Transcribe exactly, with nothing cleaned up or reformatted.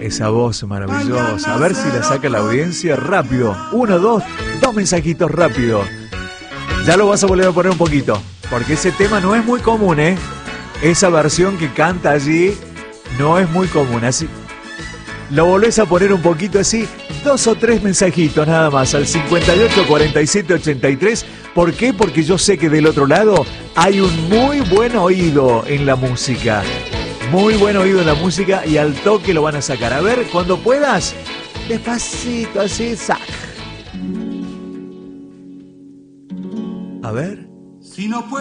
esa voz maravillosa. A ver si la saca la audiencia rápido. Uno, dos, dos mensajitos rápido. Ya lo vas a volver a poner un poquito, porque ese tema no es muy común, ¿eh? Esa versión que canta allí no es muy común. Así lo volvés a poner un poquito así. Dos o tres mensajitos nada más al cincuenta y ocho, cuarenta y siete, ochenta y tres. ¿Por qué? Porque yo sé que del otro lado hay un muy buen oído en la música. Muy buen oído en la música y al toque lo van a sacar. A ver, cuando puedas, despacito, así, sac. A ver. Si no puedo